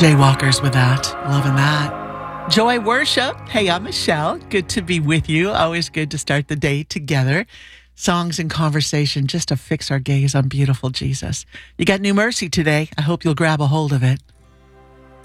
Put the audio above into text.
Jaywalkers with that. Loving that. Joy Worship. Hey, I'm Michelle. Good to be with you. Always good to start the day together. Songs and conversation just to fix our gaze on beautiful Jesus. You got new mercy today. I hope you'll grab a hold of it.